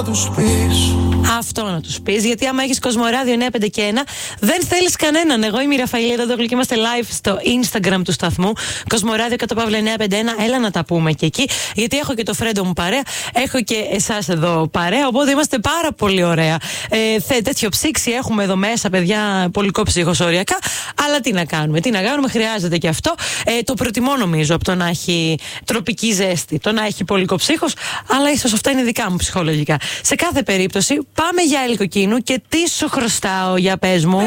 τους πεις. Αυτό να τους πεις, γιατί άμα έχεις Κοσμοράδιο 951 δεν θέλεις κανέναν. Εγώ είμαι η Ραφαήλ Δοδόγλου και είμαστε live στο Instagram του σταθμού Κοσμοράδιο /951. Έλα να τα πούμε και εκεί, γιατί έχω και το φρέντο μου παρέα, έχω και εσάς εδώ παρέα, οπότε είμαστε πάρα πολύ ωραία. Τέτοιο ψήξη έχουμε εδώ μέσα, παιδιά, πολικό ψύχος οριακά, αλλά τι να κάνουμε, χρειάζεται και αυτό. Το προτιμώ νομίζω από το να έχει τροπική ζέστη, το να έχει πολικό ψύχος, αλλά ίσως αυτά είναι δικά μου ψυχολογικά. Σε κάθε περίπτωση, πάμε για Ελκοκίνου και τι σου χρωστάω, για πες μου.